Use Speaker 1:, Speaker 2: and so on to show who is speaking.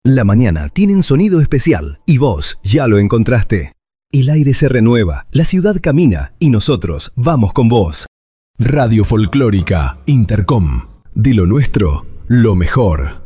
Speaker 1: La mañana tiene un sonido especial y vos ya lo encontraste. El aire se renueva, la ciudad camina y nosotros vamos con vos.
Speaker 2: Radio Folclórica Intercom. De lo nuestro, lo mejor.